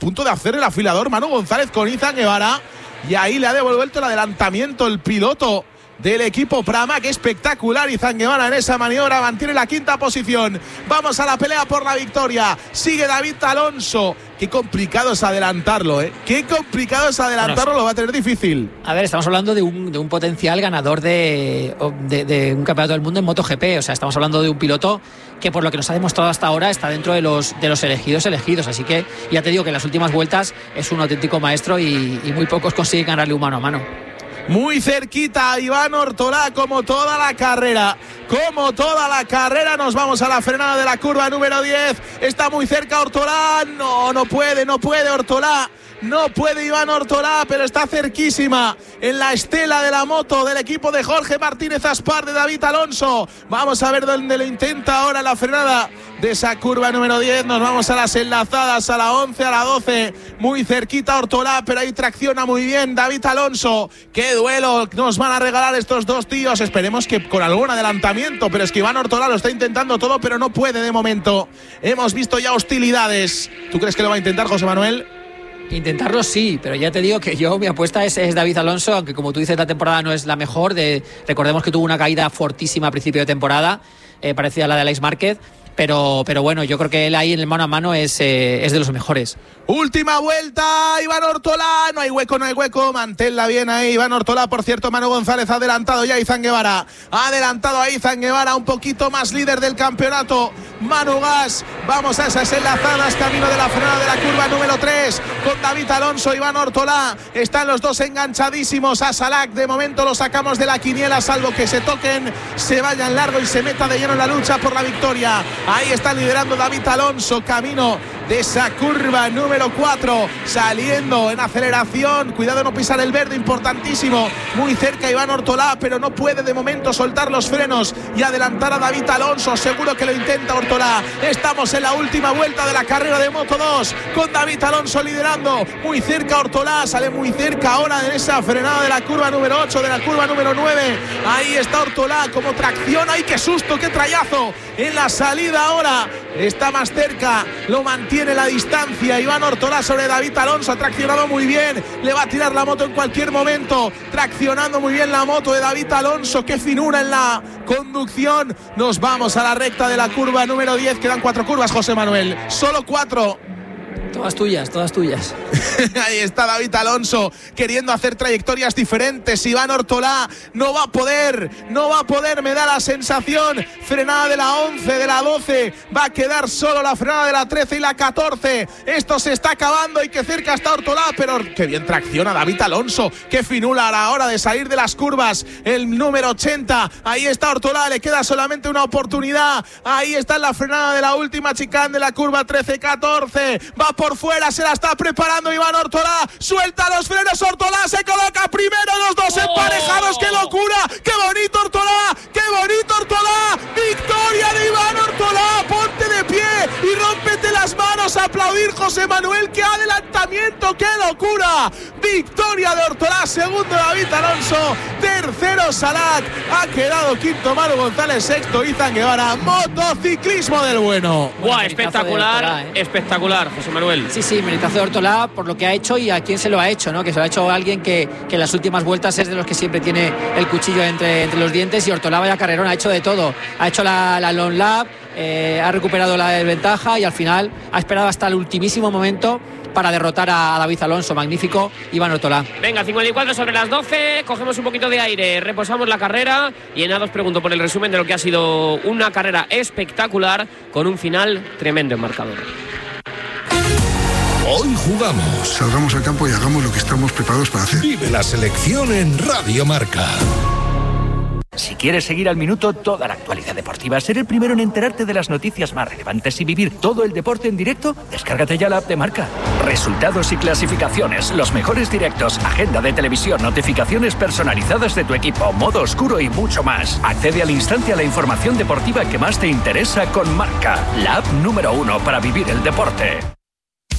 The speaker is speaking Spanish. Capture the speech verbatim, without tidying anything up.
punto de hacer el afilador Manu González con Izan Guevara. Y ahí le ha devuelto el adelantamiento el piloto del equipo Pramac. Espectacular Izan Guevara en esa maniobra, mantiene la quinta posición. Vamos a la pelea por la victoria. Sigue David Alonso. Qué complicado es adelantarlo, ¿eh? Qué complicado es adelantarlo, bueno, lo va a tener difícil. A ver, estamos hablando de un, de un potencial ganador de, de, de un campeonato del mundo en MotoGP. O sea, estamos hablando de un piloto que, por lo que nos ha demostrado hasta ahora, está dentro de los, de los elegidos elegidos. Así que ya te digo que en las últimas vueltas es un auténtico maestro y, y muy pocos consiguen ganarle un mano a mano. Muy cerquita Iván Ortolá, como toda la carrera. Como toda la carrera, nos vamos a la frenada de la curva número diez. Está muy cerca Ortolá. No, no puede, no puede Ortolá. No puede Iván Ortolá, pero está cerquísima en la estela de la moto del equipo de Jorge Martínez Aspar, de David Alonso. Vamos a ver dónde lo intenta ahora la frenada de esa curva número diez. Nos vamos a las enlazadas, a la once, a la doce. Muy cerquita Ortolá, pero ahí tracciona muy bien David Alonso. Qué duelo nos van a regalar estos dos tíos. Esperemos que con algún adelantamiento, pero es que Iván Ortolá lo está intentando todo, pero no puede de momento. Hemos visto ya hostilidades. ¿Tú crees que lo va a intentar, José Manuel? Intentarlo sí, pero ya te digo que yo mi apuesta es, es David Alonso, aunque como tú dices la temporada no es la mejor. De, recordemos que tuvo una caída fortísima a principio de temporada, eh, parecida a la de Alex Márquez, pero, pero bueno, yo creo que él ahí en el mano a mano es, eh, es de los mejores. Última vuelta, Iván Ortolá, no hay hueco, no hay hueco, manténla bien ahí Iván Ortolá. Por cierto, Manu González ha adelantado ya a Izan Guevara, ha adelantado a Izan Guevara, un poquito más líder del campeonato Manu Gas. Vamos a esas enlazadas, camino de la frenada de la curva número tres, con David Alonso, Iván Ortolá, están los dos enganchadísimos a Salak. De momento lo sacamos de la quiniela, salvo que se toquen, se vayan largo y se meta de lleno en la lucha por la victoria. Ahí está liderando David Alonso, camino de esa curva número cuatro, saliendo en aceleración, cuidado no pisar el verde, importantísimo. Muy cerca Iván Ortolá, pero no puede de momento soltar los frenos y adelantar a David Alonso. Seguro que lo intenta Ortolá. Estamos en la última vuelta de la carrera de Moto dos, con David Alonso liderando. Muy cerca Ortolá, sale muy cerca ahora en esa frenada de la curva número ocho, de la curva número nueve. Ahí está Ortolá, como tracciona. ¡Ay, qué susto, qué trayazo! En la salida ahora está más cerca, lo mantiene la distancia Iván Ortolá sobre David Alonso. Ha traccionado muy bien, le va a tirar la moto en cualquier momento, traccionando muy bien la moto de David Alonso. Qué finura en la conducción. Nos vamos a la recta de la curva número diez, quedan cuatro curvas, José Manuel, solo cuatro. Todas tuyas, todas tuyas. Ahí está David Alonso queriendo hacer trayectorias diferentes. Iván Ortolá no va a poder, no va a poder, me da la sensación. Frenada de la once, de la doce, va a quedar solo la frenada de la trece y la catorce. Esto se está acabando y que cerca está Ortolá, pero qué bien tracciona David Alonso. Qué finula a la hora de salir de las curvas, el número ochenta. Ahí está Ortolá, le queda solamente una oportunidad. Ahí está en la frenada de la última chicane de la curva trece catorce. Va por fuera, se la está preparando Iván Ortolá, suelta los frenos Ortolá, se coloca primero, los dos oh. emparejados. ¡Qué locura! ¡Qué bonito Ortolá! ¡Qué bonito Ortolá! ¡Victoria de Iván Ortolá! ¡Ponte de pie y rómpete las manos a aplaudir, José Manuel! ¡Qué adelantamiento! ¡Qué locura! Victoria de Ortolá, segundo David Alonso, tercero Salak, ha quedado quinto Manu González, sexto Izan Guevara. Motociclismo del bueno. Guau, wow, espectacular, Ortolá, ¿eh? espectacular, José Manuel. Sí, sí, meritazo de Ortolá por lo que ha hecho y a quién se lo ha hecho, ¿no? Que se lo ha hecho alguien que, que en las últimas vueltas es de los que siempre tiene el cuchillo entre, entre los dientes. Y Ortolá, vaya carrerón, ha hecho de todo. Ha hecho la, la long lap, eh, ha recuperado la desventaja y al final ha esperado hasta el ultimísimo momento para derrotar a David Alonso. Magnífico Iván Ortolá. Venga, cincuenta y cuatro sobre las doce, cogemos un poquito de aire, reposamos la carrera y en nada os pregunto por el resumen de lo que ha sido una carrera espectacular con un final tremendo en marcador. Hoy jugamos. Salgamos al campo y hagamos lo que estamos preparados para hacer. Vive la selección en Radio Marca. Si quieres seguir al minuto toda la actualidad deportiva, ser el primero en enterarte de las noticias más relevantes y vivir todo el deporte en directo, descárgate ya la app de Marca. Resultados y clasificaciones, los mejores directos, agenda de televisión, notificaciones personalizadas de tu equipo, modo oscuro y mucho más. Accede al instante a la información deportiva que más te interesa con Marca, la app número uno para vivir el deporte.